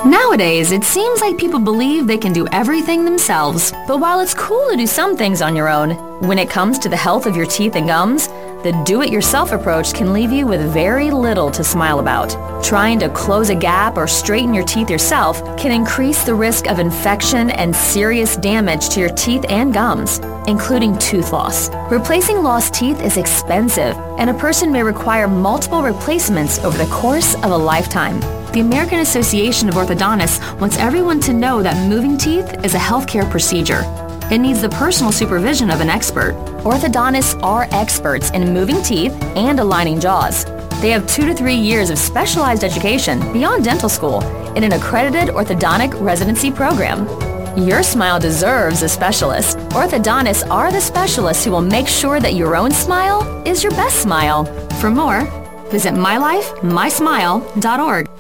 Nowadays, it seems like people believe they can do everything themselves. But while it's cool to do some things on your own, when it comes to the health of your teeth and gums, the do-it-yourself approach can leave you with very little to smile about. Trying to close a gap or straighten your teeth yourself can increase the risk of infection and serious damage to your teeth and gums, including tooth loss. Replacing lost teeth is expensive, and a person may require multiple replacements over the course of a lifetime. The American Association of Orthodontists wants everyone to know that moving teeth is a healthcare procedure. It needs the personal supervision of an expert. Orthodontists are experts in moving teeth and aligning jaws. They have 2 to 3 years of specialized education beyond dental school in an accredited orthodontic residency program. Your smile deserves a specialist. Orthodontists are the specialists who will make sure that your own smile is your best smile. For more, visit mylifemysmile.org.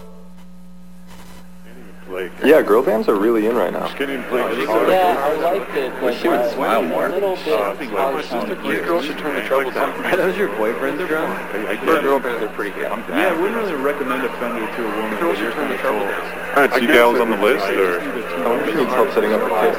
Yeah, girl bands are really in right now. Yeah, I liked it. Wish she would smile more. You girls should turn the troubles on. Are those your boyfriend's drums? Girl bands are pretty good. Yeah, I wouldn't really recommend a Fender to a woman. Girls should turn the troubles on. All right, so you gals on the list, or? She needs help setting up her kit.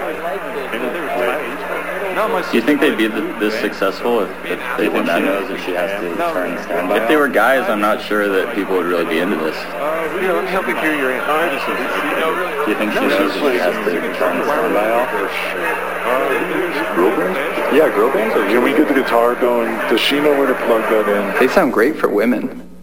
Do you think they'd be this successful if they did not know that she has to turn standby? If they were guys, I'm not sure that people would really be into this. Here, let me help you hear your answer. Do you think she knows that she has to turn the standby off? Girl bands? Yeah, girl bands are really Can we get the guitar going? Does she know where to plug that in? They sound great for women.